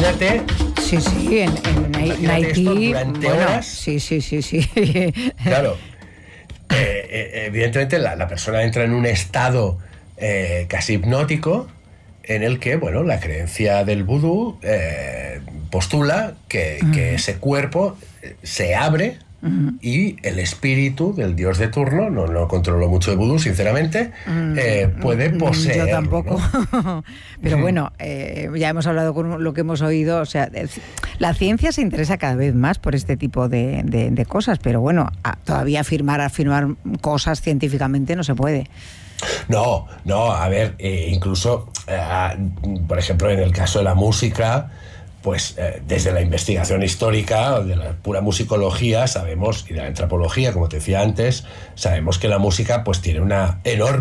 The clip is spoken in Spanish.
imagínate. Sí, en Haití. Durante horas. Sí. Claro. Evidentemente la persona entra en un estado casi hipnótico en el que, bueno, la creencia del vudú postula que ese cuerpo se abre y el espíritu del dios de turno, no controlo mucho de vudú, sinceramente, puede poseerlo. Yo tampoco. ¿No? Pero bueno, ya hemos hablado con lo que hemos oído, o sea, la ciencia se interesa cada vez más por este tipo de cosas, pero bueno, todavía afirmar cosas científicamente no se puede. No, a ver, incluso, por ejemplo, en el caso de la música, pues desde la investigación histórica, de la pura musicología, sabemos, y de la antropología, como te decía antes, sabemos que la música pues tiene una enorme